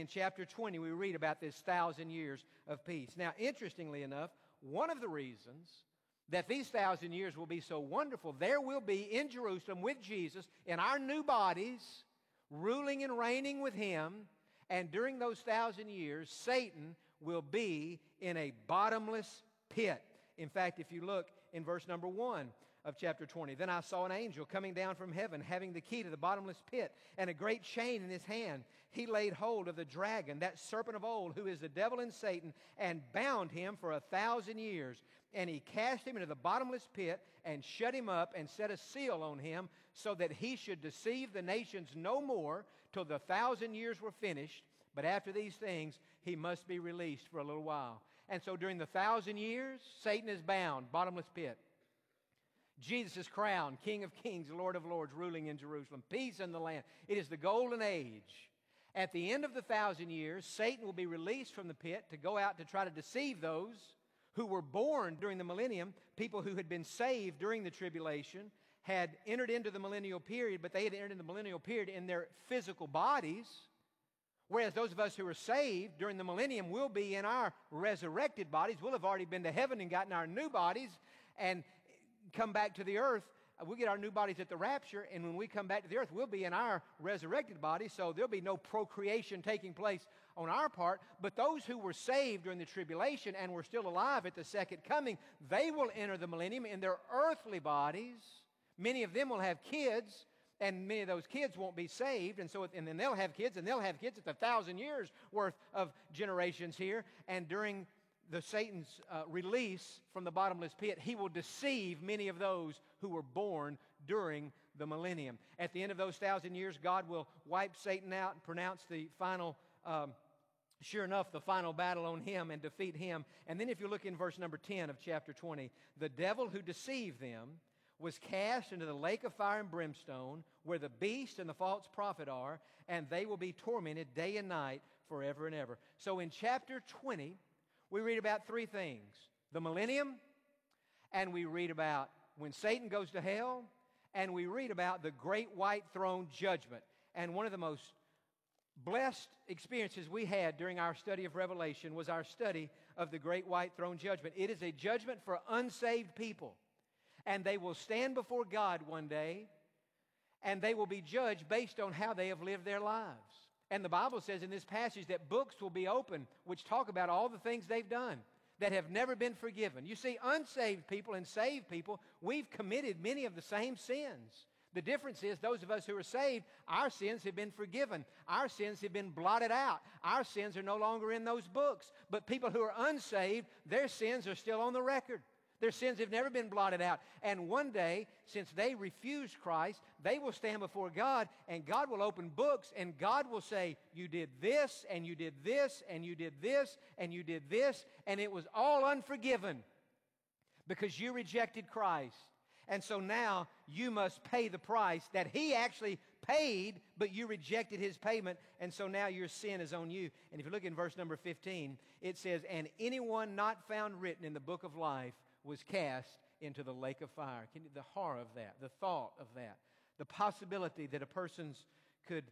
in chapter 20, we read about this 1,000 years of peace. Now, interestingly enough, one of the reasons that these 1,000 years will be so wonderful, there will be in Jerusalem with Jesus in our new bodies, ruling and reigning with Him. And during those 1,000 years, Satan will be in a bottomless pit. In fact, if you look in verse number 1 of chapter 20, then I saw an angel coming down from heaven, having the key to the bottomless pit and a great chain in his hand. He laid hold of the dragon, that serpent of old, who is the devil and Satan, and bound him for 1,000 years. And he cast him into the bottomless pit and shut him up and set a seal on him, so that he should deceive the nations no more till the 1,000 years were finished. But after these things, he must be released for a little while. And so during the 1,000 years, Satan is bound, bottomless pit. Jesus is crowned, King of kings, Lord of lords, ruling in Jerusalem. Peace in the land. It is the golden age. At the end of the 1,000 years, Satan will be released from the pit to go out to try to deceive those who were born during the millennium, people who had been saved during the tribulation, had entered into the millennial period, but they had entered into the millennial period in their physical bodies. Whereas those of us who are saved during the millennium will be in our resurrected bodies. We'll have already been to heaven and gotten our new bodies and come back to the earth. We'll get our new bodies at the rapture, and when we come back to the earth, we'll be in our resurrected bodies, so there'll be no procreation taking place on our part. But those who were saved during the tribulation and were still alive at the second coming, they will enter the millennium in their earthly bodies. Many of them will have kids, and many of those kids won't be saved, and then they'll have kids, and they'll have kids. It's 1,000 years worth of generations here. And during Satan's release from the bottomless pit, he will deceive many of those who were born during the millennium. At the end of those 1,000 years, God will wipe Satan out and pronounce the final, sure enough, the final battle on him and defeat him. And then if you look in verse number 10 of chapter 20, the devil who deceived them was cast into the lake of fire and brimstone, where the beast and the false prophet are, and they will be tormented day and night forever and ever. So in chapter 20, we read about three things: the millennium, and we read about when Satan goes to hell, and we read about the great white throne judgment. And one of the most blessed experiences we had during our study of Revelation was our study of the great white throne judgment. It is a judgment for unsaved people. And they will stand before God one day, and they will be judged based on how they have lived their lives. And the Bible says in this passage that books will be opened which talk about all the things they've done that have never been forgiven. You see, unsaved people and saved people, we've committed many of the same sins. The difference is those of us who are saved, our sins have been forgiven. Our sins have been blotted out. Our sins are no longer in those books. But people who are unsaved, their sins are still on the record. Their sins have never been blotted out. And one day, since they refused Christ, they will stand before God, and God will open books, and God will say, you did this, and you did this, and you did this, and you did this, and it was all unforgiven because you rejected Christ. And so now you must pay the price that He actually paid, but you rejected His payment, and so now your sin is on you. And if you look in verse number 15, it says, and anyone not found written in the book of life was cast into the lake of fire. The horror of that, the thought of that, the possibility that a person's could,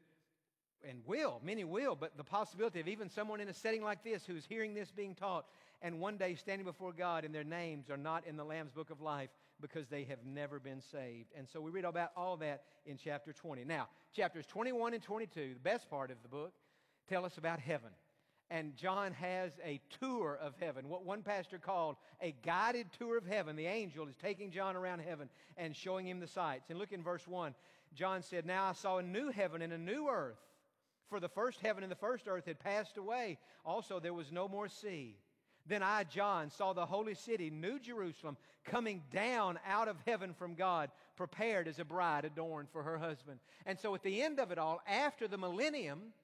and will, many will, but the possibility of even someone in a setting like this who's hearing this being taught and one day standing before God and their names are not in the Lamb's book of life because they have never been saved. And so we read about all that in chapter 20. Now, chapters 21 and 22, the best part of the book, tell us about heaven. And John has a tour of heaven, what one pastor called a guided tour of heaven. The angel is taking John around heaven and showing him the sights. And look in verse 1. John said, now I saw a new heaven and a new earth, for the first heaven and the first earth had passed away. Also there was no more sea. Then I, John, saw the holy city, New Jerusalem, coming down out of heaven from God, prepared as a bride adorned for her husband. And so at the end of it all, after the millennium,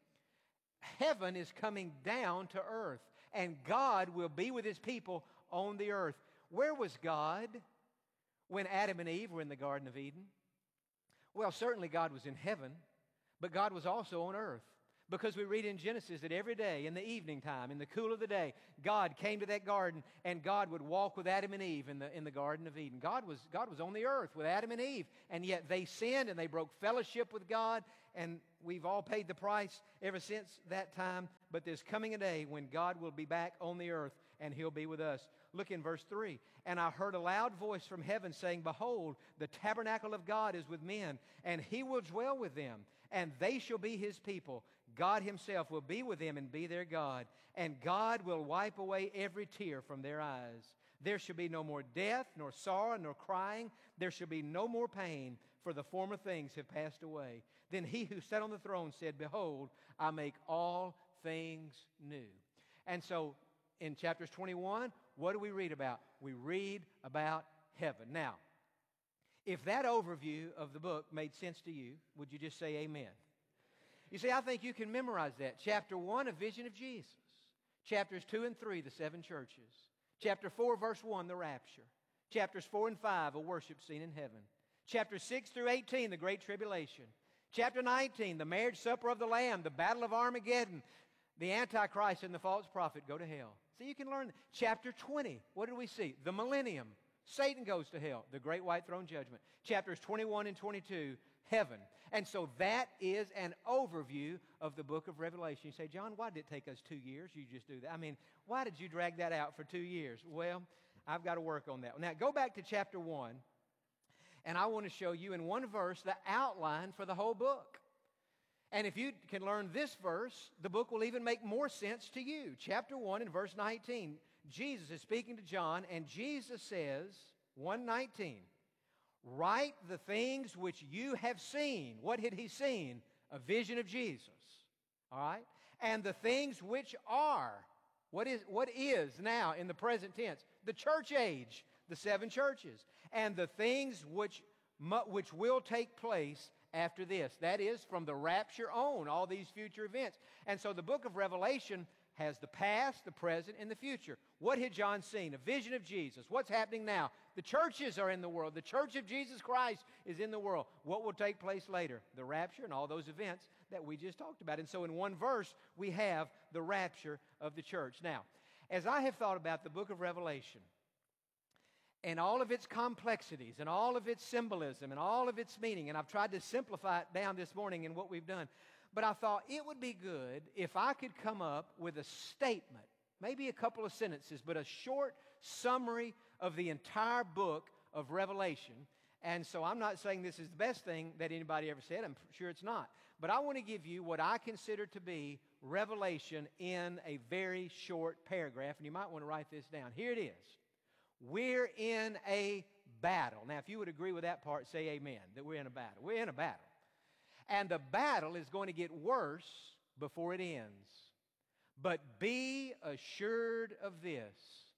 heaven is coming down to earth, and God will be with His people on the earth. Where was God when Adam and Eve were in the Garden of Eden? Well, certainly God was in heaven, but God was also on earth. Because we read in Genesis that every day in the evening time, in the cool of the day, God came to that garden and God would walk with Adam and Eve in the Garden of Eden. God was on the earth with Adam and Eve, and yet they sinned and they broke fellowship with God, and we've all paid the price ever since that time. But there's coming a day when God will be back on the earth and He'll be with us. Look in verse 3. And I heard a loud voice from heaven saying, Behold, the tabernacle of God is with men, and He will dwell with them, and they shall be His people. God Himself will be with them and be their God, and God will wipe away every tear from their eyes. There shall be no more death, nor sorrow, nor crying. There shall be no more pain, for the former things have passed away. Then He who sat on the throne said, Behold, I make all things new. And so in chapters 21, what do we read about? We read about heaven. Now, if that overview of the book made sense to you, would you just say amen? You see, I think you can memorize that. Chapter 1, a vision of Jesus. Chapters 2 and 3, the 7 churches. Chapter 4, verse 1, the rapture. Chapters 4 and 5, a worship scene in heaven. Chapter 6 through 18, the great tribulation. Chapter 19, the marriage supper of the Lamb, the battle of Armageddon. The Antichrist and the false prophet go to hell. So you can learn. Chapter 20, what do we see? The millennium. Satan goes to hell, the great white throne judgment. Chapters 21 and 22, heaven. And so that is an overview of the book of Revelation. You say, John, why did it take us 2 years? You just do that. I mean, why did you drag that out for 2 years? Well, I've got to work on that. Now, go back to chapter 1, and I want to show you in one verse the outline for the whole book. And if you can learn this verse, the book will even make more sense to you. Chapter 1 and verse 19, Jesus is speaking to John, and Jesus says, 1:19, write the things which you have seen. What had he seen? A vision of Jesus. All right? And the things which are. What is now in the present tense? The church age, the 7 churches. And the things which will take place after this. That is, from the rapture on, all these future events. And so the book of Revelation has the past, the present, and the future. What had John seen? A vision of Jesus. What's happening now? The churches are in the world. The church of Jesus Christ is in the world. What will take place later? The rapture and all those events that we just talked about. And so in one verse, we have the rapture of the church. Now, as I have thought about the book of Revelation, and all of its complexities, and all of its symbolism, and all of its meaning, and I've tried to simplify it down this morning in what we've done, but I thought it would be good if I could come up with a statement, maybe a couple of sentences, but a short summary of the entire book of Revelation. And so I'm not saying this is the best thing that anybody ever said. I'm sure it's not. But I want to give you what I consider to be Revelation in a very short paragraph, and you might want to write this down. Here it is. We're in a battle. Now, if you would agree with that part, say amen, that we're in a battle. We're in a battle. And the battle is going to get worse before it ends. But be assured of this.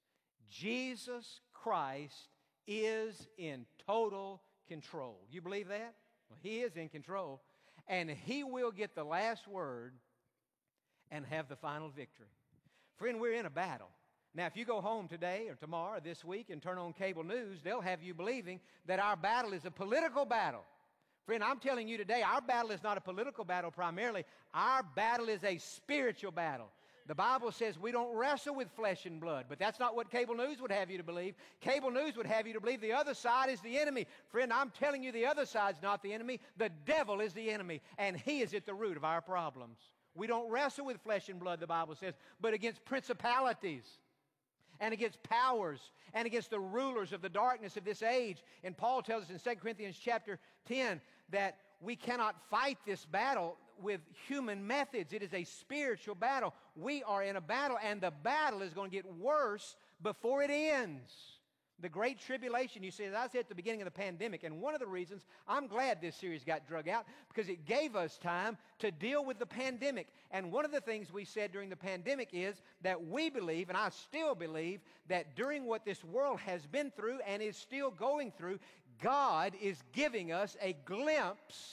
Jesus Christ is in total control. You believe that? Well, He is in control. And He will get the last word and have the final victory. Friend, we're in a battle. Now, if you go home today or tomorrow or this week and turn on cable news, they'll have you believing that our battle is a political battle. Friend, I'm telling you today, our battle is not a political battle primarily. Our battle is a spiritual battle. The Bible says we don't wrestle with flesh and blood, but that's not what cable news would have you to believe. Cable news would have you to believe the other side is the enemy. Friend, I'm telling you the other side's not the enemy. The devil is the enemy, and he is at the root of our problems. We don't wrestle with flesh and blood, the Bible says, but against principalities and against powers, and against the rulers of the darkness of this age. And Paul tells us in 2 Corinthians chapter 10 that we cannot fight this battle with human methods. It is a spiritual battle. We are in a battle, and the battle is going to get worse before it ends. The Great Tribulation, you see, as I said at the beginning of the pandemic, and one of the reasons I'm glad this series got drug out, because it gave us time to deal with the pandemic. And one of the things we said during the pandemic is that we believe, and I still believe, that during what this world has been through and is still going through, God is giving us a glimpse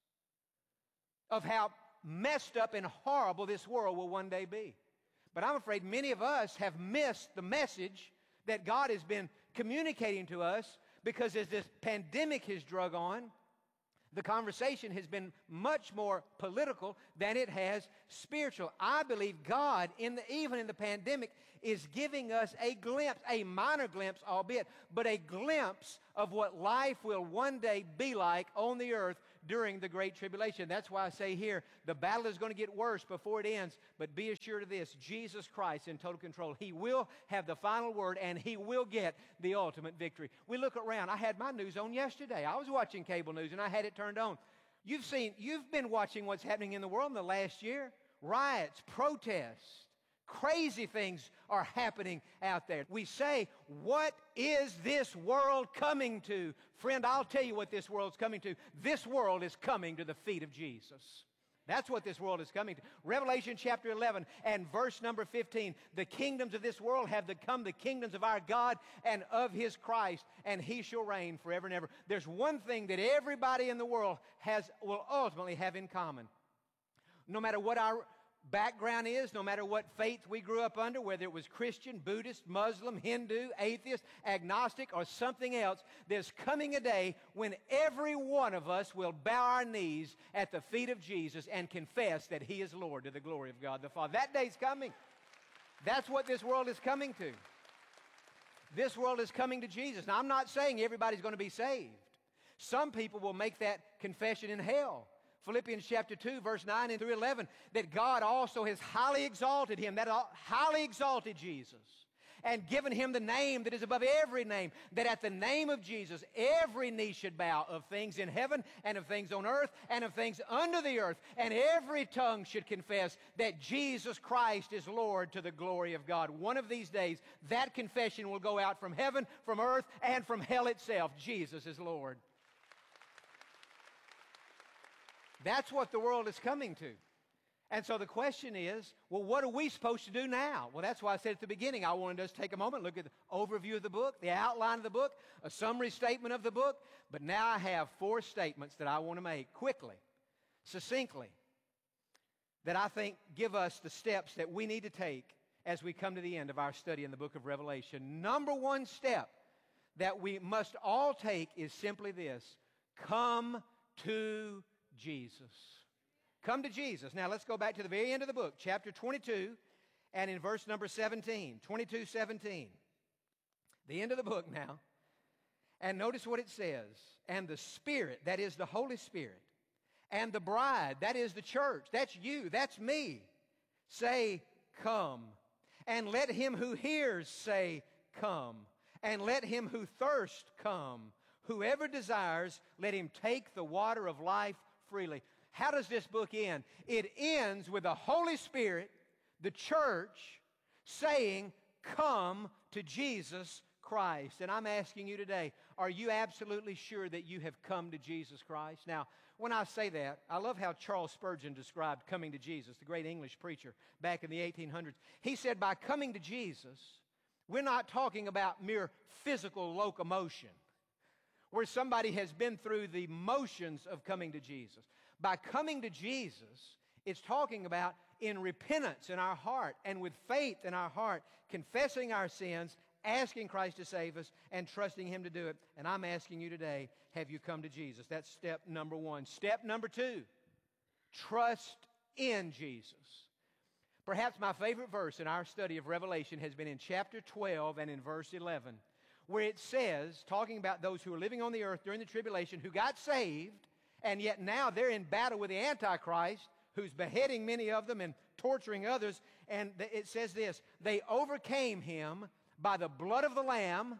of how messed up and horrible this world will one day be. But I'm afraid many of us have missed the message that God has been communicating to us, because as this pandemic has drug on, The conversation has been much more political than it has spiritual. I believe God, even in the pandemic, is giving us a glimpse, a minor glimpse, albeit, but a glimpse of what life will one day be like on the earth during the Great Tribulation. That's why I say here, the battle is going to get worse before it ends, but be assured of this, Jesus Christ in total control. He will have the final word, and He will get the ultimate victory. We look around. I had my news on yesterday. I was watching cable news, and I had it turned on. You've been watching what's happening in the world in the last year. Riots, protests, crazy things are happening out there. We say, what is this world coming to? Friend, I'll tell you what this world's coming to. This world is coming to the feet of Jesus. That's what this world is coming to. Revelation chapter 11 and verse number 15. The kingdoms of this world have become the kingdoms of our God and of His Christ, and He shall reign forever and ever. There's one thing that everybody in the world will ultimately have in common. No matter what our background is, no matter what faith we grew up under, whether it was Christian, Buddhist, Muslim, Hindu, atheist, agnostic, or something else, there's coming a day when every one of us will bow our knees at the feet of Jesus and confess that He is Lord to the glory of God the Father. That day's coming. That's what this world is coming to. This world is coming to Jesus. Now, I'm not saying everybody's going to be saved. Some people will make that confession in hell. Philippians chapter 2, verse 9 and through 11, that God also has highly exalted Him, that highly exalted Jesus, and given Him the name that is above every name, that at the name of Jesus every knee should bow, of things in heaven and of things on earth and of things under the earth, and every tongue should confess that Jesus Christ is Lord to the glory of God. One of these days, that confession will go out from heaven, from earth, and from hell itself. Jesus is Lord. That's what the world is coming to. And so the question is, well, what are we supposed to do now? Well, that's why I said at the beginning, I wanted us to take a moment, look at the overview of the book, the outline of the book, a summary statement of the book. But now I have 4 statements that I want to make quickly, succinctly, that I think give us the steps that we need to take as we come to the end of our study in the book of Revelation. Number 1 step that we must all take is simply this: come to Jesus. Come to Jesus. Now let's go back to the very end of the book, chapter 22, and in verse number 17, 22:17. The end of the book now. And notice what it says. And the Spirit, that is the Holy Spirit, and the bride, that is the church, that's you, that's me, say, come. And let him who hears say, come. And let him who thirsts come. Whoever desires, let him take the water of life freely. How does this book end? It ends with the Holy Spirit, the church, saying, come to Jesus Christ. And I'm asking you today, are you absolutely sure that you have come to Jesus Christ? Now, when I say that, I love how Charles Spurgeon described coming to Jesus, the great English preacher back in the 1800s. He said, by coming to Jesus, we're not talking about mere physical locomotion, where somebody has been through the motions of coming to Jesus. By coming to Jesus, it's talking about in repentance in our heart and with faith in our heart, confessing our sins, asking Christ to save us, and trusting Him to do it. And I'm asking you today, have you come to Jesus? That's step number 1. Step number 2, trust in Jesus. Perhaps my favorite verse in our study of Revelation has been in chapter 12 and in verse 11. Where it says, talking about those who are living on the earth during the tribulation, who got saved, and yet now they're in battle with the Antichrist, who's beheading many of them and torturing others. And it says this: they overcame him by the blood of the Lamb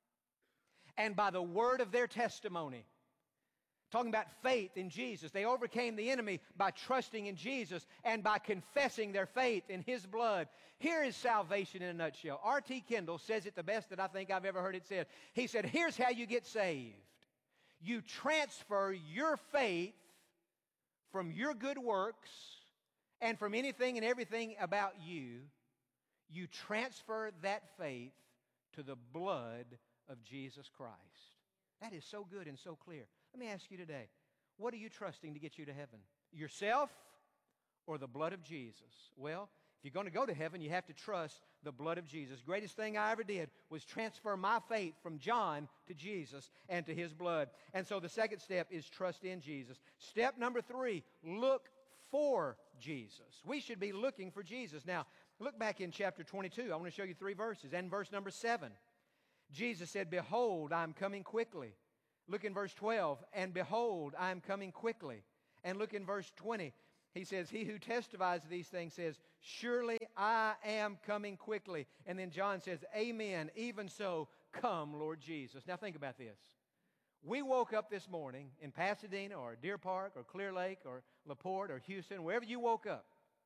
and by the word of their testimony. Talking about faith in Jesus. They overcame the enemy by trusting in Jesus and by confessing their faith in His blood. Here is salvation in a nutshell. R.T. Kendall says it the best that I think I've ever heard it said. He said, here's how you get saved. You transfer your faith from your good works and from anything and everything about you. You transfer that faith to the blood of Jesus Christ. That is so good and so clear. Let me ask you today, what are you trusting to get you to heaven? Yourself or the blood of Jesus? Well, If you're going to go to heaven, you have to trust the blood of Jesus. Greatest thing I ever did was transfer my faith from John to Jesus and to his blood. And so the second step is trust in Jesus. Step number 3, look for Jesus. We should be looking for Jesus. Now, look back in chapter 22. I want to show you 3 verses. And verse number 7, Jesus said, behold, I am coming quickly. Look in verse 12, and behold, I am coming quickly. And look in verse 20. He says, he who testifies to these things says, surely I am coming quickly. And then John says, amen, even so, come, Lord Jesus. Now think about this. We woke up this morning in Pasadena or Deer Park or Clear Lake or LaPorte or Houston, wherever you woke up.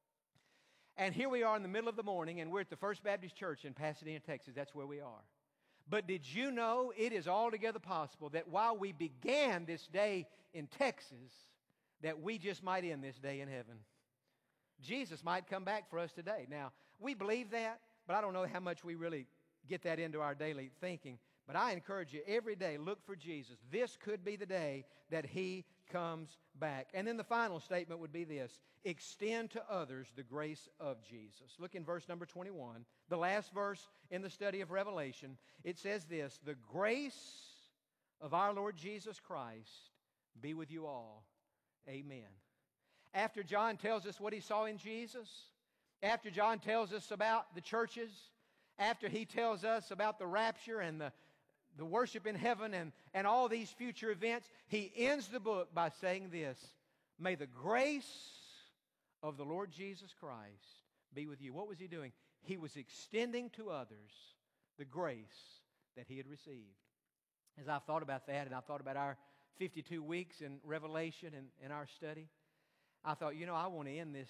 And here we are in the middle of the morning, and we're at the First Baptist Church in Pasadena, Texas. That's where we are. But did you know it is altogether possible that while we began this day in Texas, that we just might end this day in heaven? Jesus might come back for us today. Now, we believe that, but I don't know how much we really get that into our daily thinking. But I encourage you, every day, look for Jesus. This could be the day that He comes back. And then the final statement would be this: extend to others the grace of Jesus. Look in verse number 21, the last verse in the study of Revelation. It says this: the grace of our Lord Jesus Christ be with you all. Amen. After John tells us what he saw in Jesus, after John tells us about the churches, after he tells us about the rapture and the worship in heaven and all these future events, he ends the book by saying this: may the grace of the Lord Jesus Christ be with you. What was he doing? He was extending to others the grace that he had received. As I thought about that, and I thought about our 52 weeks in Revelation and in our study, I thought, I want to end this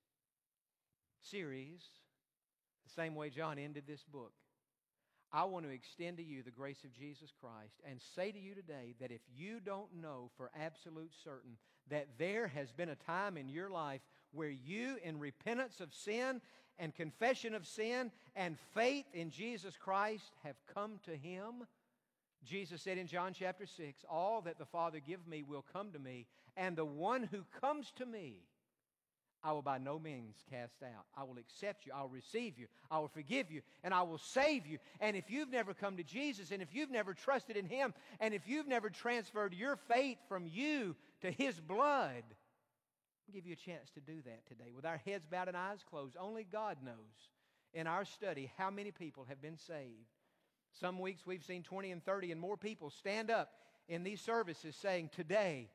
series the same way John ended this book. I want to extend to you the grace of Jesus Christ and say to you today that if you don't know for absolute certain that there has been a time in your life where you, in repentance of sin and confession of sin and faith in Jesus Christ, have come to Him. Jesus said in John chapter 6, all that the Father give me will come to me, and the one who comes to me, I will by no means cast out. I will accept you. I will receive you. I will forgive you. And I will save you. And if you've never come to Jesus, and if you've never trusted in Him, and if you've never transferred your faith from you to His blood, I'll give you a chance to do that today. With our heads bowed and eyes closed, only God knows in our study how many people have been saved. Some weeks we've seen 20 and 30 and more people stand up in these services saying, today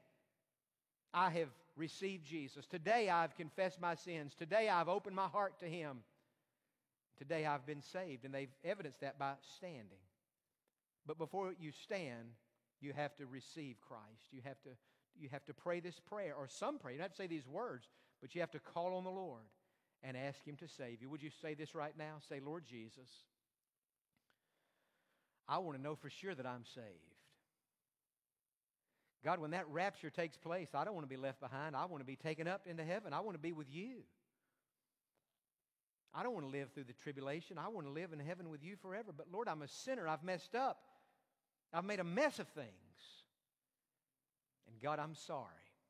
I have received Jesus. Today I've confessed my sins. Today I've opened my heart to Him. Today I've been saved. And they've evidenced that by standing. But before you stand, you have to receive Christ. You have to pray this prayer, or some prayer. You don't have to say these words, but you have to call on the Lord and ask Him to save you. Would you say this right now? Say, Lord Jesus, I want to know for sure that I'm saved. God, when that rapture takes place, I don't want to be left behind. I want to be taken up into heaven. I want to be with you. I don't want to live through the tribulation. I want to live in heaven with you forever. But Lord, I'm a sinner. I've messed up. I've made a mess of things. And God, I'm sorry.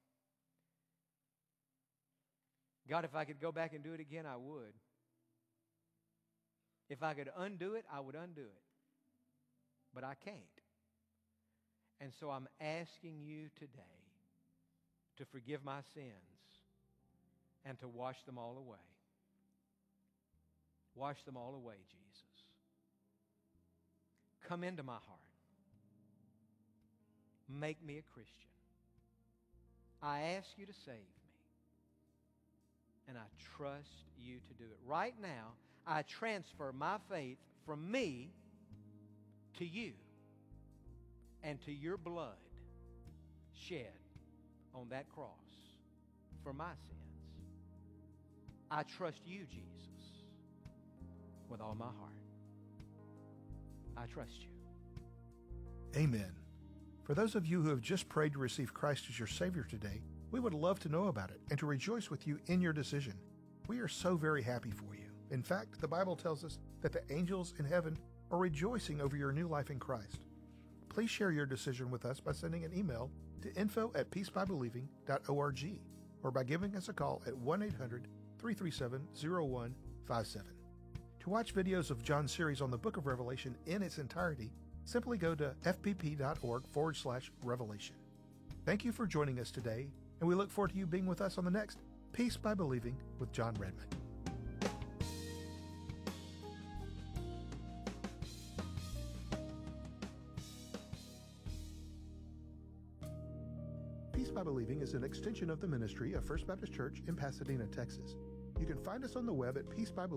God, if I could go back and do it again, I would. If I could undo it, I would undo it. But I can't. And so I'm asking you today to forgive my sins and to wash them all away. Wash them all away, Jesus. Come into my heart. Make me a Christian. I ask you to save me. And I trust you to do it. Right now, I transfer my faith from me to you and to your blood shed on that cross for my sins. I trust you, Jesus, with all my heart. I trust you. Amen. For those of you who have just prayed to receive Christ as your Savior today, we would love to know about it and to rejoice with you in your decision. We are so very happy for you. In fact, the Bible tells us that the angels in heaven are rejoicing over your new life in Christ. Please share your decision with us by sending an email to info@peacebybelieving.org or by giving us a call at 337-0157. To watch videos of John's series on the book of Revelation in its entirety, simply go to fpp.org/revelation. Thank you for joining us today, and we look forward to you being with us on the next Peace by Believing with John Redmond. Peace by Believing is an extension of the ministry of First Baptist Church in Pasadena, Texas. You can find us on the web at peacebybelieving.org.